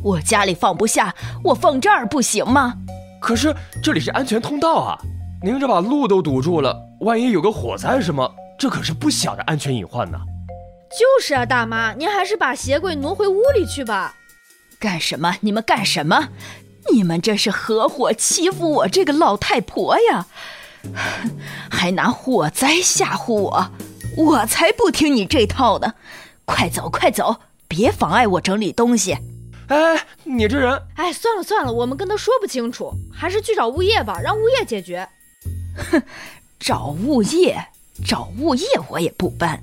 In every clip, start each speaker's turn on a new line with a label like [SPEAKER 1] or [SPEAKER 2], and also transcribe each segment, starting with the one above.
[SPEAKER 1] 我家里放不下，我放这儿不行吗？
[SPEAKER 2] 可是这里是安全通道啊，您这把路都堵住了，万一有个火灾什么，这可是不小的安全隐患呢。
[SPEAKER 3] 就是啊，大妈，您还是把鞋柜挪回屋里去吧。
[SPEAKER 1] 干什么？你们干什么？你们这是合伙欺负我这个老太婆呀，还拿火灾吓唬我，我才不听你这套呢！快走快走，别妨碍我整理东西。
[SPEAKER 2] 哎，你这人……
[SPEAKER 3] 哎，算了算了，我们跟他说不清楚，还是去找物业吧，让物业解决。
[SPEAKER 1] 哼，找物业我也不搬。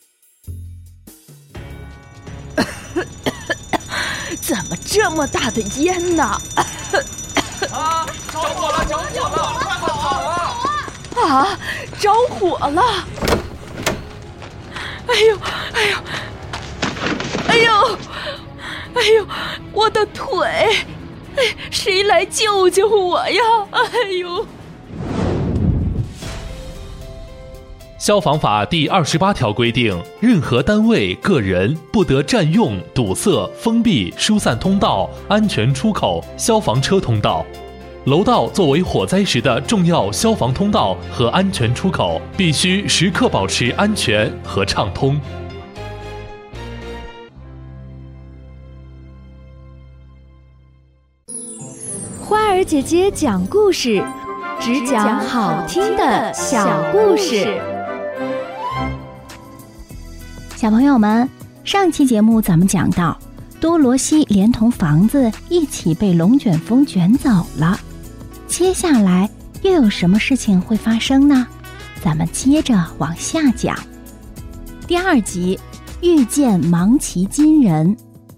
[SPEAKER 1] 怎么这么大的烟呢？
[SPEAKER 2] 啊！着火了！着火了！快跑啊！
[SPEAKER 1] 啊！着火了！哎呦！哎呦！哎呦！哎呦！我的腿！哎，谁来救救我呀！哎呦！
[SPEAKER 4] 消防法第28条规定，任何单位、个人不得占用、堵塞、封闭、疏散通道、安全出口、消防车通道。楼道作为火灾时的重要消防通道和安全出口，必须时刻保持安全和畅通。
[SPEAKER 5] 花儿姐姐讲故事，只讲好听的小故事。
[SPEAKER 6] 小朋友们，上期节目咱们讲到，多罗西连同房子一起被龙卷风卷走了。接下来又有什么事情会发生呢？咱们接着往下讲。第2集，遇见芒奇金人。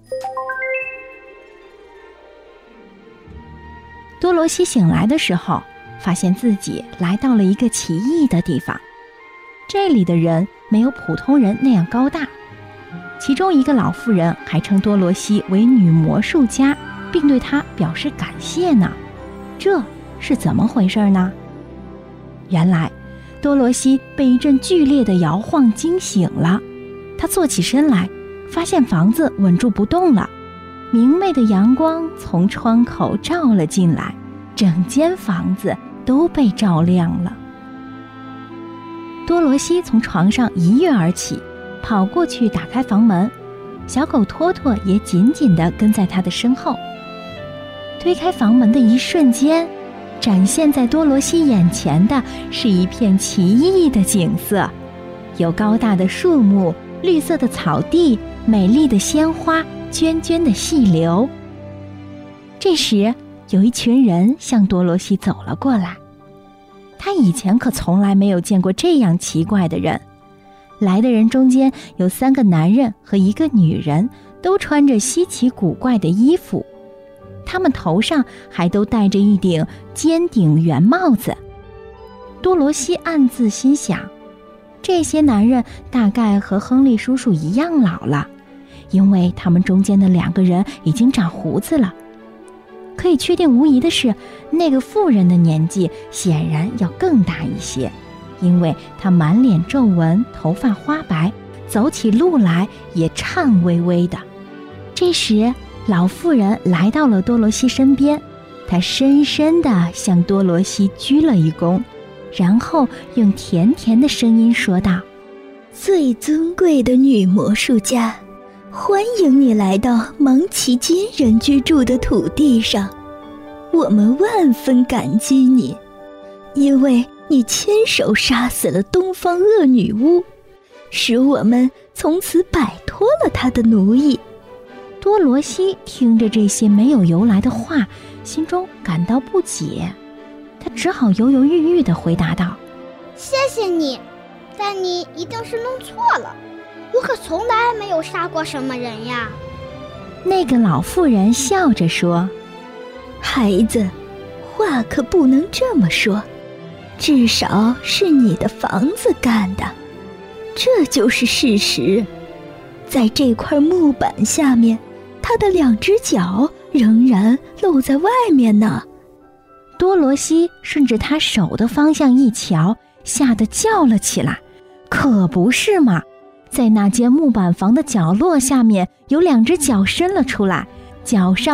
[SPEAKER 6] 多罗西醒来的时候，发现自己来到了一个奇异的地方。这里的人没有普通人那样高大，其中一个老妇人还称多罗西为女魔术家，并对她表示感谢呢。这是怎么回事呢？原来多罗西被一阵剧烈的摇晃惊醒了，她坐起身来，发现房子稳住不动了，明媚的阳光从窗口照了进来，整间房子都被照亮了。多罗西从床上一跃而起，跑过去打开房门，小狗托托也紧紧地跟在他的身后。推开房门的一瞬间，展现在多罗西眼前的是一片奇异的景色，有高大的树木、绿色的草地、美丽的鲜花、涓涓的细流。这时有一群人向多罗西走了过来，他以前可从来没有见过这样奇怪的人。来的人中间有3个男人和1个女人，都穿着稀奇古怪的衣服，他们头上还都戴着一顶尖顶圆帽子。多罗西暗自心想，这些男人大概和亨利叔叔一样老了，因为他们中间的2个人已经长胡子了。可以确定无疑的是，那个妇人的年纪显然要更大一些，因为她满脸皱纹，头发花白，走起路来也颤巍巍的。这时老妇人来到了多罗西身边，她深深地向多罗西鞠了一躬，然后用甜甜的声音说道：
[SPEAKER 7] 最尊贵的女魔术家，欢迎你来到芒奇金人居住的土地上，我们万分感激你，因为你亲手杀死了东方恶女巫，使我们从此摆脱了她的奴役。
[SPEAKER 6] 多罗西听着这些没有由来的话，心中感到不解，他只好犹犹豫豫地回答道：
[SPEAKER 8] 谢谢你，但你一定是弄错了，我可从来没有杀过什么人呀。
[SPEAKER 6] 那个老妇人笑着说：
[SPEAKER 7] 孩子，话可不能这么说，至少是你的房子干的，这就是事实。在这块木板下面，他的2只脚仍然露在外面呢。
[SPEAKER 6] 多罗西顺着他手的方向一瞧，吓得叫了起来，可不是嘛，在那间木板房的角落下面有2只脚伸了出来，脚上